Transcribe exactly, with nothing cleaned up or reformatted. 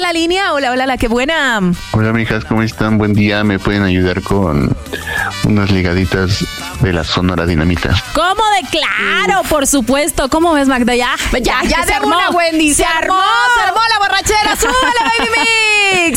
la línea. Hola, hola, la que buena. Hola, mijas, ¿cómo están? Buen día. ¿Me pueden ayudar con unas ligaditas de la Sonora Dinamita? ¿Cómo de claro? Por supuesto. ¿Cómo ves, Magda? Ya, Ya, ya se de armó. una, Wendy. Se, Se armó, armó. se armó la borrachera. ¡Súbele, Baby Mix!